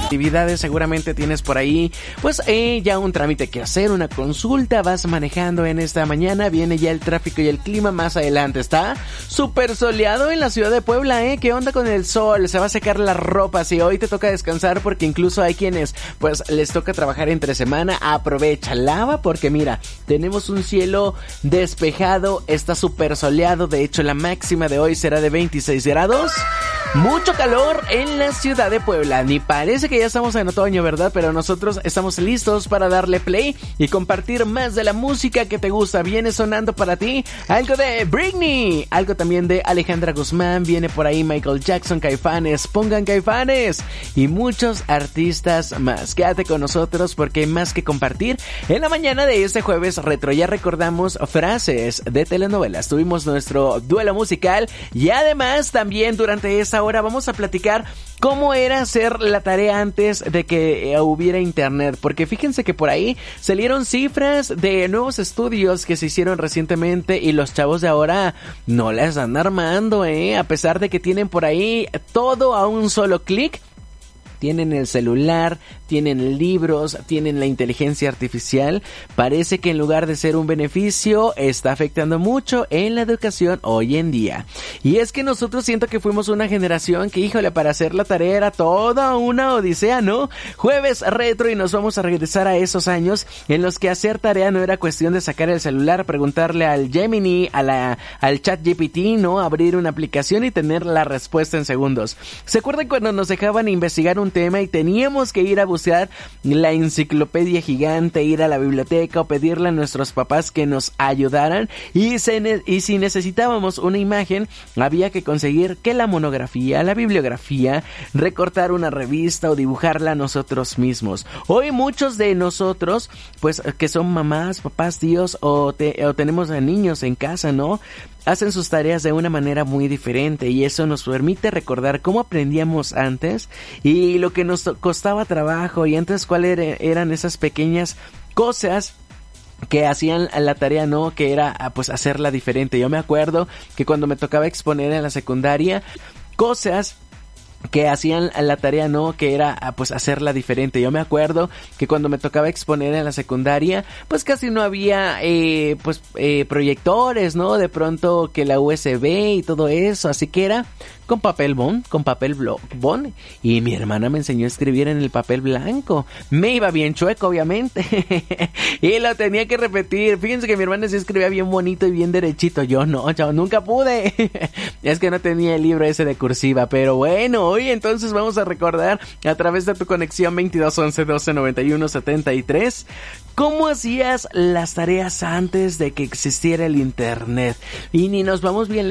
actividades, seguramente tienes por ahí pues ya un trámite que hacer, una consulta, vas manejando en esta mañana, viene ya el tráfico y el clima más adelante. Está súper soleado en la ciudad de Puebla, ¿qué onda con el sol? Se va a secar la ropa, si hoy te toca descansar, porque incluso hay quienes pues les toca trabajar entre semana. Aprovecha, lava, porque mira, tenemos un cielo despejado, está súper soleado. De hecho, la máxima de hoy será de 26 grados. Mucho calor en la ciudad de Puebla. Ni parece que ya estamos en otoño, ¿verdad? Pero nosotros estamos listos para darle play y compartir más de la música que te gusta. Viene sonando para ti algo de Britney, algo también de Alejandra Guzmán, viene por ahí Michael Jackson, Caifanes, pongan Caifanes y muchos artistas más. Quédate con nosotros porque hay más que compartir en la mañana de este jueves retro. Ya recordamos frases de telenovelas, tuvimos nuestro duelo musical y además también durante esta hora vamos a platicar cómo era hacer la tarea antes de que hubiera internet, porque fíjense que por ahí salieron cifras de nuevos estudios que se hicieron recientemente y los chavos de ahora no la están armando, a pesar de que tienen por ahí todo a un solo clic. Tienen el celular, tienen libros, tienen la inteligencia artificial. Parece que en lugar de ser un beneficio, está afectando mucho en la educación hoy en día. Y es que nosotros siento que fuimos una generación que, híjole, para hacer la tarea era toda una odisea, ¿no? Jueves retro y nos vamos a regresar a esos años en los que hacer tarea no era cuestión de sacar el celular, preguntarle al Gemini, al ChatGPT, ¿no? Abrir una aplicación y tener la respuesta en segundos. ¿Se acuerdan cuando nos dejaban investigar un tema y teníamos que ir a buscar la enciclopedia gigante, ir a la biblioteca o pedirle a nuestros papás que nos ayudaran? Y si necesitábamos una imagen, había que conseguir que la monografía, la bibliografía, recortar una revista o dibujarla nosotros mismos. Hoy muchos de nosotros, pues que son mamás, papás, tíos o tenemos a niños en casa, ¿no? Hacen sus tareas de una manera muy diferente y eso nos permite recordar cómo aprendíamos antes y lo que nos costaba trabajo y antes cuáles eran esas pequeñas cosas que hacían la tarea, ¿no? Que era pues hacerla diferente. Yo me acuerdo que cuando me tocaba exponer en la secundaria, cosas que hacían la tarea, ¿no? Que era pues hacerla diferente. Yo me acuerdo que cuando me tocaba exponer en la secundaria, pues casi no había proyectores, ¿no? De pronto que la USB y todo eso, así que era con papel bond, y mi hermana me enseñó a escribir en el papel blanco. Me iba bien chueco, obviamente, y lo tenía que repetir. Fíjense que mi hermana sí escribía bien bonito y bien derechito. Yo no, chao, nunca pude. Es que no tenía el libro ese de cursiva, pero bueno, hoy entonces vamos a recordar a través de tu conexión 2211 12 91 73 cómo hacías las tareas antes de que existiera el internet. Y ni nos vamos bien